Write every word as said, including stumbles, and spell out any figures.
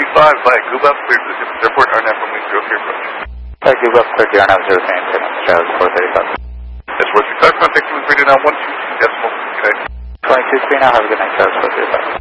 five, via Google, clear to the airport, R N F from zero three approach. Via Google, clear to R N F zero three and Charles four thirty-five. That's worth the car, contact you with radio now one two two decimal, okay? twenty-two three now, have a good night, Charles four thirty-five.